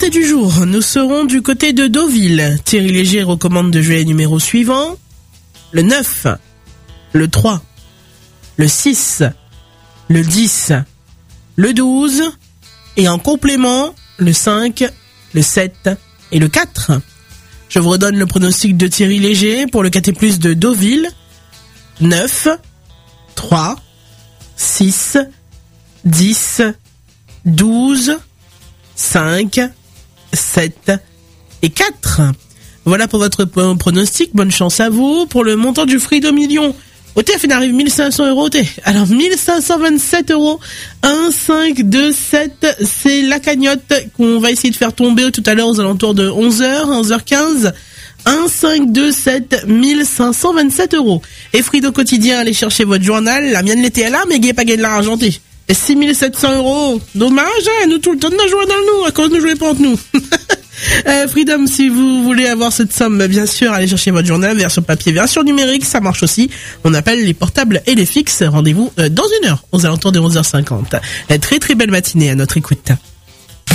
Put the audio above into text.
portée du jour, nous serons du côté de Deauville. Thierry Léger recommande de jouer les numéros suivants. Le 9, le 3, le 6, le 10, le 12 et en complément le 5, le 7 et le 4. Je vous redonne le pronostic de Thierry Léger pour le KT+ de Deauville. 9, 3, 6, 10, 12, 5, 7 et 4. Voilà pour votre pronostic. Bonne chance à vous. Pour le montant du Freedom Million, au TF, il arrive 1500 euros au T. Alors, 1527 euros. 1, 5, 2, 7. C'est la cagnotte qu'on va essayer de faire tomber tout à l'heure aux alentours de 11h, 11h15. 1, 5, 2, 7, 1527 euros. Et Frido quotidien, allez chercher votre journal. La mienne l'était là, mais il n'y a pas gagné de l'argent argenté. Et 6700 euros. Dommage, hein, nous tout le temps de jouer dans nous, à cause de nous jouer pas entre nous. Freedom, si vous voulez avoir cette somme, bien sûr, allez chercher votre journal, version papier, version numérique, ça marche aussi. On appelle les portables et les fixes. Rendez-vous dans 1 heure, aux alentours de 11h50. Très très belle matinée à notre écoute.